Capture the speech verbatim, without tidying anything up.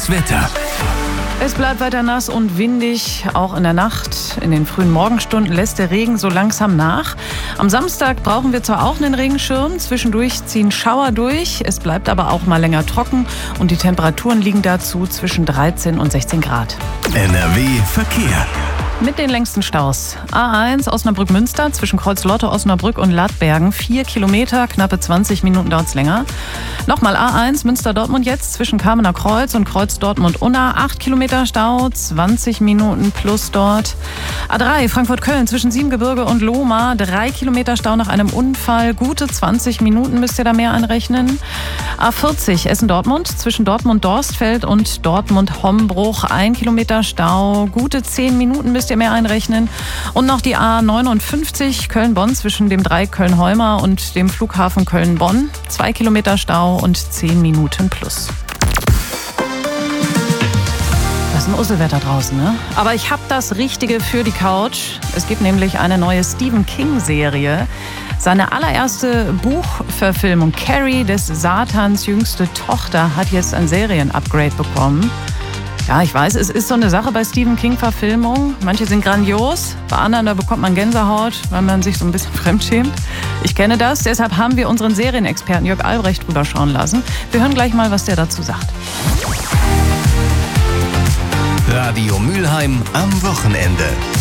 Das Wetter. Es bleibt weiter nass und windig, auch in der Nacht. In den frühen Morgenstunden lässt der Regen so langsam nach. Am Samstag brauchen wir zwar auch einen Regenschirm, zwischendurch ziehen Schauer durch. Es bleibt aber auch mal länger trocken und die Temperaturen liegen dazu zwischen dreizehn und sechzehn Grad. N R W Verkehr. Mit den längsten Staus. A eins Osnabrück-Münster zwischen Kreuz-Lotte, Osnabrück und Ladbergen. Vier Kilometer, knappe zwanzig Minuten dauert es länger. Nochmal A eins Münster-Dortmund jetzt zwischen Kamener Kreuz und Kreuz-Dortmund-Unna. Acht Kilometer Stau, zwanzig Minuten plus dort. A drei Frankfurt-Köln zwischen Siebengebirge und Lohmar. Drei Kilometer Stau nach einem Unfall. Gute zwanzig Minuten müsst ihr da mehr einrechnen. A vierzig Essen-Dortmund zwischen Dortmund-Dorstfeld und Dortmund-Hombruch. Ein Kilometer Stau. Gute zehn Minuten müsst ihr mehr einrechnen. Und noch die A neunundfünfzig Köln-Bonn zwischen dem Dreieck Köln-Heumar und dem Flughafen Köln-Bonn. Zwei Kilometer Stau und zehn Minuten plus. Das ist ein Usselwetter draußen, ne? Aber ich habe das Richtige für die Couch. Es gibt nämlich eine neue Stephen King-Serie. Seine allererste Buchverfilmung, Carrie, des Satans jüngste Tochter, hat jetzt ein Serien-Upgrade bekommen. Ja, ich weiß, es ist so eine Sache bei Stephen King-Verfilmungen. Manche sind grandios, bei anderen da bekommt man Gänsehaut, weil man sich so ein bisschen fremdschämt. Ich kenne das, deshalb haben wir unseren Serienexperten Jörg Albrecht drüber schauen lassen. Wir hören gleich mal, was der dazu sagt. Radio Mülheim am Wochenende.